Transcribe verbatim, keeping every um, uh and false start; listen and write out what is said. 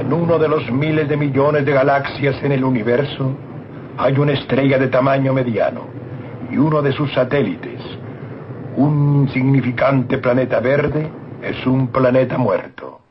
En uno de los miles de millones de galaxias en el universo hay una estrella de tamaño mediano y uno de sus satélites, un insignificante planeta verde, es un planeta muerto.